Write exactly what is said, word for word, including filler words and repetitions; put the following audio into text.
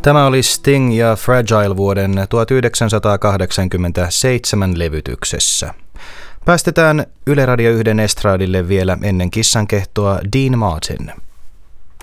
Tämä oli Sting ja Fragile vuoden tuhatyhdeksänsataakahdeksankymmentäseitsemän levytyksessä. Päästetään Yle Radio yhden estradille vielä ennen kissankehtoa Dean Martin.